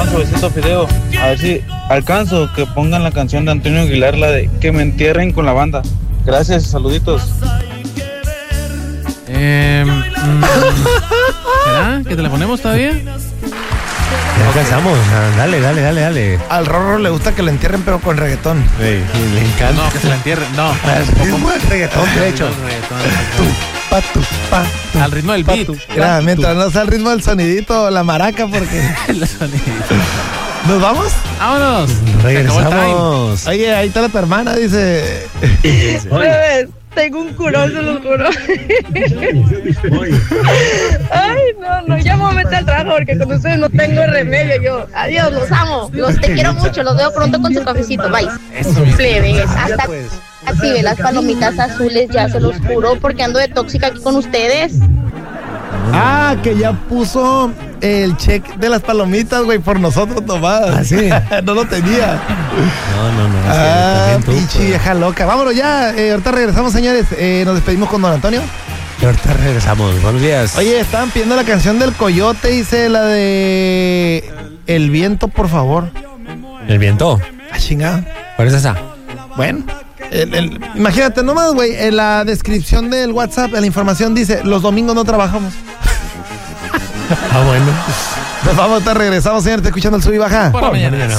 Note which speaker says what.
Speaker 1: suavecito Fideo. A ver si alcanzo que pongan la canción de Antonio Aguilar, la de Que me entierren con la banda. Gracias, saluditos.
Speaker 2: ¿Será que te la ponemos todavía?
Speaker 3: Ya alcanzamos. Dale.
Speaker 4: Al Rorro le gusta que lo entierren, pero con reggaetón.
Speaker 3: Le encanta.
Speaker 2: No, que se la entierren. No.
Speaker 4: Al ritmo del reggaetón, de hecho.
Speaker 2: Al ritmo del beat.
Speaker 4: Mira, mientras no sea al ritmo del sonidito, la maraca, porque...
Speaker 2: El sonidito.
Speaker 4: ¿Nos vamos?
Speaker 2: ¡Vámonos!
Speaker 3: Regresamos.
Speaker 4: Oye, ahí está tu hermana, dice...
Speaker 5: Bebés, tengo un curón, se los juro. Ay, no, ya me voy a meter al trabajo porque con ustedes no tengo remedio. Yo, adiós, los amo. Te quiero mucho, los veo pronto con su cafecito. Bye. Plebes, hasta active las palomitas azules, ya se los juro, porque ando de tóxica aquí con ustedes.
Speaker 4: Ah, que ya puso el check de las palomitas, güey, por nosotros nomás.
Speaker 3: ¿Ah, sí?
Speaker 4: No lo tenía.
Speaker 3: No.
Speaker 4: Ah, pinche vieja loca. Vámonos ya. Ahorita regresamos, señores. Nos despedimos con don Antonio.
Speaker 3: Y ahorita regresamos. Buenos días.
Speaker 4: Oye, estaban pidiendo la canción del Coyote, dice la de El Viento, por favor.
Speaker 3: ¿El viento?
Speaker 4: Ah, chingada.
Speaker 3: ¿Cuál es esa?
Speaker 4: Bueno, imagínate nomás, güey, en la descripción del WhatsApp, en la información dice, los domingos no trabajamos.
Speaker 3: Ah, bueno.
Speaker 4: Nos vamos, regresamos, señores, escuchando el sub y baja.
Speaker 2: Por la mañana.